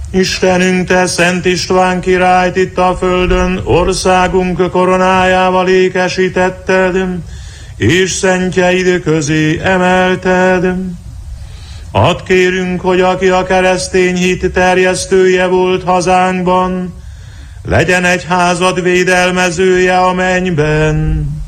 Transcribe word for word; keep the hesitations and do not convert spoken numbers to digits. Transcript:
Istenünk, te Szent István királyt itt a földön országunk koronájával ékesítetted, és szentjeid közé emelted. Add kérünk, hogy aki a keresztény hit terjesztője volt hazánkban, legyen egyházad védelmezője a mennyben.